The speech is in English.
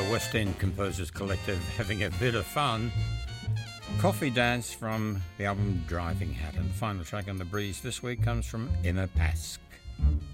West End Composers Collective having a bit of fun. Coffee Dance from the album Driving Hat. And the final track on The Breeze this week comes from Emma Pask.